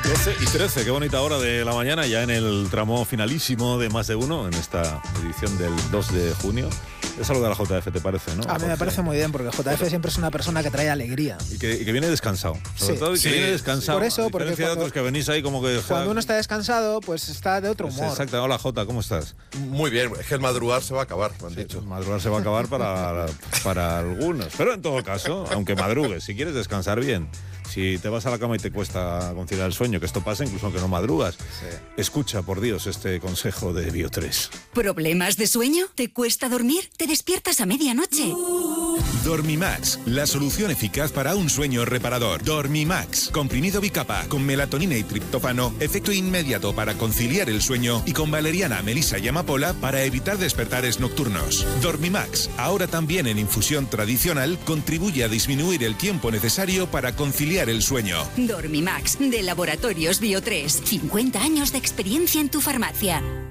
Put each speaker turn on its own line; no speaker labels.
12:13, qué bonita hora de la mañana, ya en el tramo finalísimo de Más de Uno, en esta edición del 2 de junio. Es algo de la JF, ¿te parece, no?
A mí me parece muy bien, porque JF siempre es una persona que trae alegría.
Y que viene descansado. Sobre todo que viene descansado.
Por eso,
a diferencia de otros que venís ahí como que...
Cuando uno está descansado, pues está de otro humor.
Exacto. Hola, Jota, ¿cómo estás?
Muy bien, es que el madrugar se va a acabar, me han dicho.
El madrugar se va a acabar para algunos. Pero en todo caso, aunque madrugues, si quieres descansar bien, si te vas a la cama y te cuesta conciliar el sueño, que esto pasa incluso aunque no madrugas, escucha, por Dios, este consejo de Bio3.
¿Problemas de sueño? ¿Te cuesta dormir? ¿Te despiertas a medianoche?
Dormimax, la solución eficaz para un sueño reparador. Dormimax, comprimido bicapa con melatonina y triptófano, efecto inmediato para conciliar el sueño, y con valeriana, melisa y amapola para evitar despertares nocturnos. Dormimax, ahora también en infusión tradicional, contribuye a disminuir el tiempo necesario para conciliar el sueño.
Dormimax, de Laboratorios Bio3. 50 años de experiencia en tu farmacia.